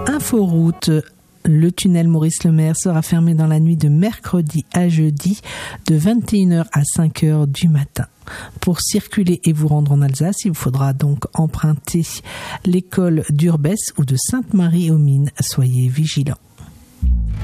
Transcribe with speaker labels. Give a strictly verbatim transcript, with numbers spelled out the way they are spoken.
Speaker 1: Inforoute. Le tunnel Maurice-Lemaire sera fermé dans la nuit de mercredi à jeudi de vingt et une heures à cinq heures du matin. Pour circuler et vous rendre en Alsace, il vous faudra donc emprunter l'école d'Urbès ou de Sainte-Marie-aux-Mines. Soyez vigilants.